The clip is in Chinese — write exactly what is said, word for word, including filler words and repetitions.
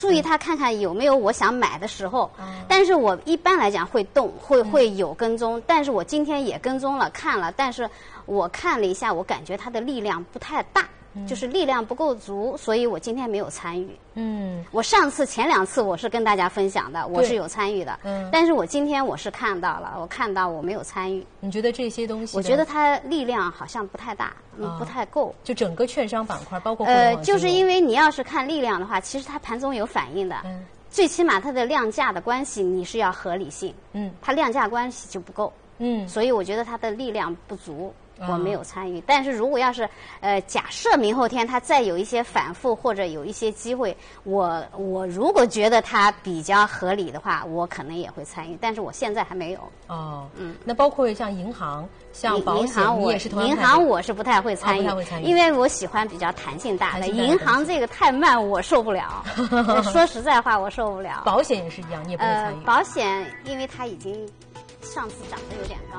注意它看看有没有我想买的时候。 嗯、 但是我一般来讲会动，会会有跟踪。嗯、但是我今天也跟踪了，看了，但是我看了一下，我感觉它的力量不太大。嗯、就是力量不够足，所以我今天没有参与。嗯，我上次前两次我是跟大家分享的，我是有参与的。嗯，但是我今天我是看到了，我看到我没有参与。 你觉得这些东西？ 我觉得它力量好像不太大，嗯，哦、不太够。 就整个券商板块，包括呃，就是因为你要是看力量的话，其实它盘中有反应的。嗯，最起码它的量价的关系你是要合理性。嗯，它量价关系就不够。嗯，所以我觉得它的力量不足。我没有参与，嗯、但是如果要是呃假设明后天它再有一些反复或者有一些机会，我我如果觉得它比较合理的话，我可能也会参与，但是我现在还没有。 哦，嗯，那包括像银行、像保险，你也是同样银行我是不太会参与， 哦、不太会参与， 因为我喜欢比较弹性大的。银行这个太慢，我受不了。说实在话，我受不了。 保险也是一样，你也不会参与。 呃，保险因为它已经上次涨得有点高。